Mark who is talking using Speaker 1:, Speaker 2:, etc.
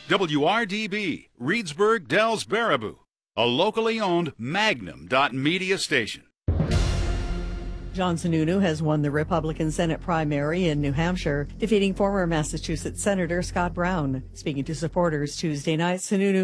Speaker 1: WRDB, Reedsburg, Dells, Baraboo, a locally owned Magnum.media station.
Speaker 2: John Sununu has won the Republican Senate primary in New Hampshire, defeating former Massachusetts Senator Scott Brown. Speaking to supporters Tuesday night, Sununu